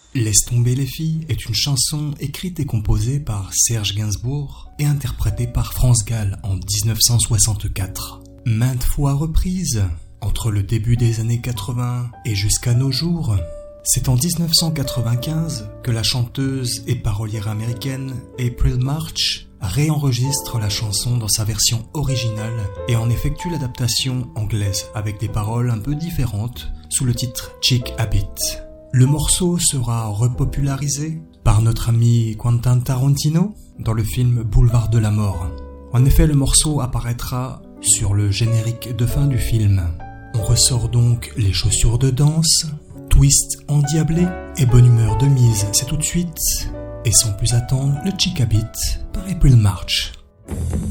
Laisse tomber les filles est une chanson écrite et composée par Serge Gainsbourg et interprétée par France Gall en 1964. Maintes fois reprise, entre le début des années 80 et jusqu'à nos jours, c'est en 1995 que la chanteuse et parolière américaine April March réenregistre la chanson dans sa version originale et en effectue l'adaptation anglaise avec des paroles un peu différentes sous le titre Chick Habit. Le morceau sera repopularisé par notre ami Quentin Tarantino dans le film Boulevard de la Mort. En effet, le morceau apparaîtra sur le générique de fin du film. On ressort donc les chaussures de danse, twist endiablé et bonne humeur de mise. C'est tout de suite, et sans plus attendre, le Chick Habit par April March.